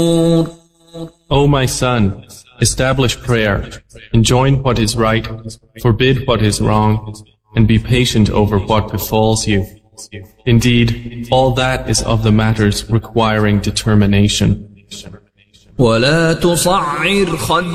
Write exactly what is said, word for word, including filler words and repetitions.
O my son, establish prayer, enjoin what is right, forbid what is wrong, and be patient over what befalls you. Indeed, all that is of the matters requiring determination. ولا تصعر خد